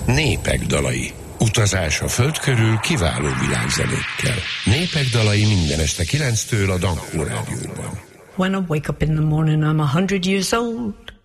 Népek dalai. Utazás a föld körül kiváló világzenékkel. Népek dalai minden este 9-től a Dankó Rádióban. When I wake up in the morning, I'm 100 years old.